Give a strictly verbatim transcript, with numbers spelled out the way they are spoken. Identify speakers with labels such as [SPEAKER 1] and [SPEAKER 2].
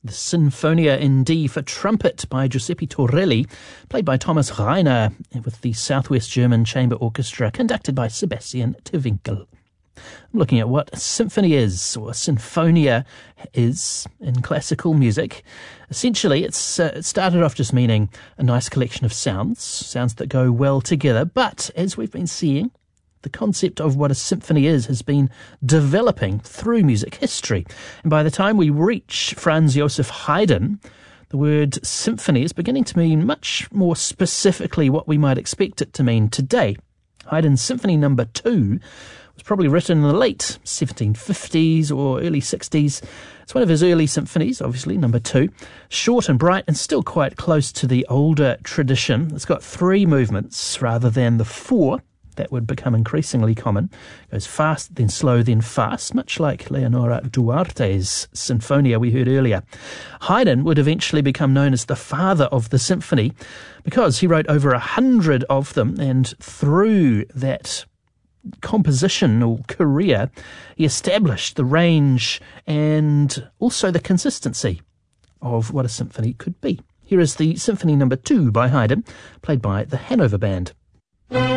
[SPEAKER 1] the Sinfonia in D for trumpet by Giuseppe Torelli, played by Thomas Reiner, with the Southwest German Chamber Orchestra, conducted by Sebastian Terwinkel. I'm looking at what a symphony is, or a sinfonia is, in classical music. Essentially, it's uh, it started off just meaning a nice collection of sounds, sounds that go well together, but as we've been seeing, the concept of what a symphony is has been developing through music history. And by the time we reach Franz Joseph Haydn, the word symphony is beginning to mean much more specifically what we might expect it to mean today. Haydn's Symphony Number Two was probably written in the late seventeen fifties or early sixties. It's one of his early symphonies, obviously, number two. Short and bright and still quite close to the older tradition. It's got three movements rather than the four that would become increasingly common. It goes fast, then slow, then fast, much like Leonora Duarte's Sinfonia we heard earlier. Haydn would eventually become known as the father of the symphony because he wrote over a hundred of them, and through that compositional career, he established the range and also the consistency of what a symphony could be. Here is the Symphony Number Two by Haydn, played by the Hanover Band.